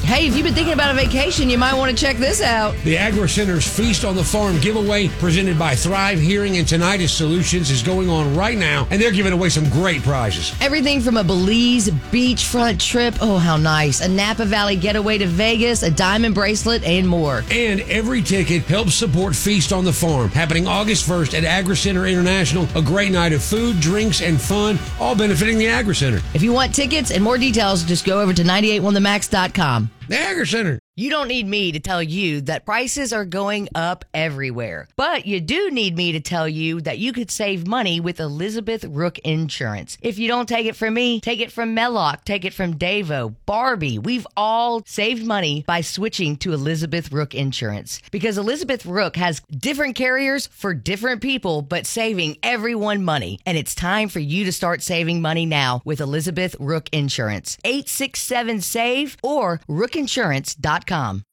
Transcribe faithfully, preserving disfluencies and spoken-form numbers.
Hey, if you've been thinking about a vacation, you might want to check this out. The AgriCenter's Feast on the Farm giveaway presented by Thrive Hearing and Tinnitus Solutions is going on right now, and they're giving away some great prizes. Everything from a Belize beachfront trip, oh, how nice, a Napa Valley getaway to Vegas, a diamond bracelet, and more. And every ticket helps support Feast on the Farm, happening August first at AgriCenter International. A great night of food, drinks, and fun, all benefiting the AgriCenter. If you want tickets and more details, just go over to nine eight one the max dot com. The AgriCenter. You don't need me to tell you that prices are going up everywhere. But you do need me to tell you that you could save money with Elizabeth Rook Insurance. If you don't take it from me, take it from Mellock, take it from Davo, Barbie. We've all saved money by switching to Elizabeth Rook Insurance. Because Elizabeth Rook has different carriers for different people, but saving everyone money. And it's time for you to start saving money now with Elizabeth Rook Insurance. eight six seven, SAVE or rook insurance dot com.